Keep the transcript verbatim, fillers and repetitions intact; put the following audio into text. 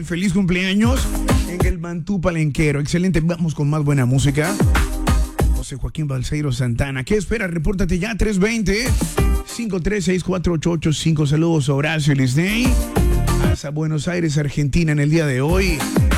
Feliz cumpleaños en el Mantú Palenquero. Excelente, vamos con más buena música. José Joaquín Balseiro Santana. ¿Qué espera? Repórtate ya, tres veinte, cinco tres seis cuatro ocho ocho cinco. Saludos a Horacio Lisney hasta Buenos Aires, Argentina, en el día de hoy.